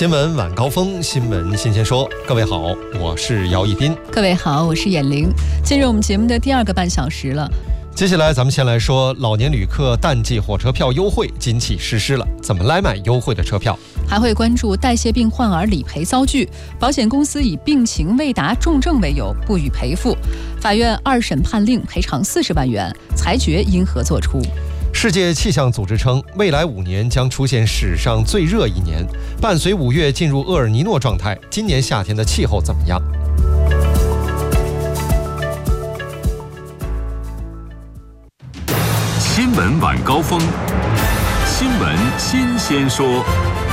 新闻晚高峰，新闻新鲜说。各位好，我是姚一斌。 各位好，我是闫玲。进入我们节目的第二个半小时了。 接下来咱们先来说老年旅客淡季火车票优惠今起实施了，怎么来买优惠的车票？ 还会关注代谢病患儿理赔遭拒，保险公司以病情未达重症为由不予赔付，法院二审判令赔偿40万元，裁决因何作出？ 世界气象组织称，未来5年将出现史上最热一年，伴随5月进入厄尔尼诺状态，今年夏天的气候怎么样？ 新闻晚高峰，新闻新鲜说。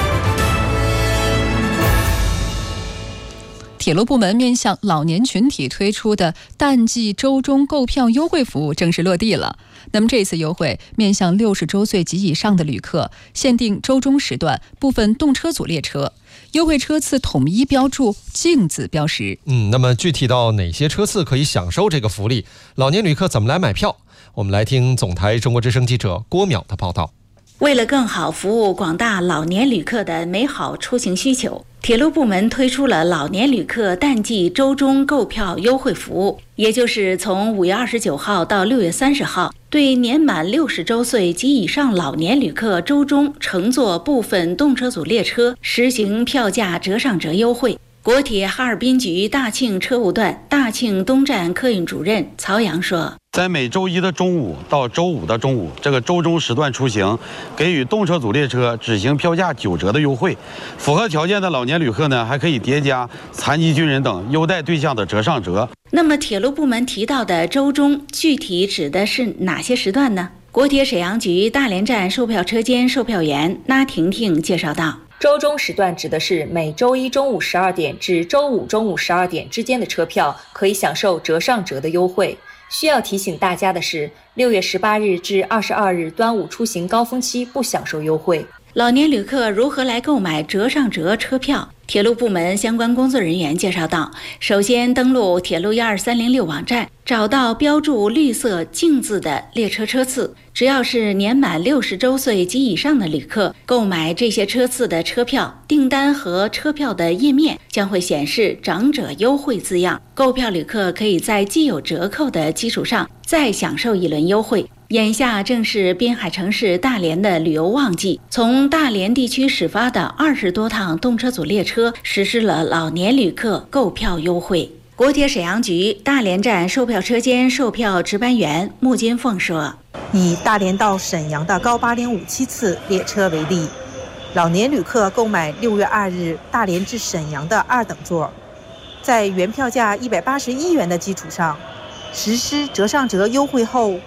铁路部门面向老年群体推出的淡季周中购票优惠服务正式落地了。那么这次优惠面向60周岁及以上的旅客，限定周中时段部分动车组列车，优惠车次统一标注净字标识。 那么具体到哪些车次可以享受这个福利？老年旅客怎么来买票？我们来听总台中国之声记者郭淼的报道。 为了更好服务广大老年旅客的美好出行需求，铁路部门推出了老年旅客淡季周中购票优惠服务，也就是从5月29号到6月30号，对年满60周岁及以上老年旅客周中乘坐部分动车组列车实行票价折上折优惠。国铁哈尔滨局大庆车务段大庆东站客运主任曹阳说， 在每周一的中午到周五的中午这个周中时段出行，给予动车组列车执行票价9折的优惠。符合条件的老年旅客呢，还可以叠加残疾军人等优待对象的折上折。 那么铁路部门提到的周中具体指的是哪些时段呢？国铁沈阳局大连站售票车间售票员那婷婷介绍道， 周中时段指的是每周一中午12点至周五中午12点之间的车票可以享受折上折的优惠。需要提醒大家的是，6月18日至22日端午出行高峰期不享受优惠。 老年旅客如何来购买折上折车票？铁路部门相关工作人员介绍道，首先登录铁路12306网站，找到标注绿色净字的列车车次，只要是年满60周岁及以上的旅客，购买这些车次的车票，订单和车票的页面将会显示长者优惠字样，购票旅客可以在既有折扣的基础上再享受一轮优惠。眼下正是滨海城市大连的旅游旺季，从大连地区始发的20多趟动车组列车实施了老年旅客购票优惠。国铁沈阳局大连站售票车间售票值班员穆金凤说， 以大连到沈阳的高8057次列车为例，老年旅客购买6月2日大连至沈阳的2等座，在原票价181元的基础上，实施折上折优惠后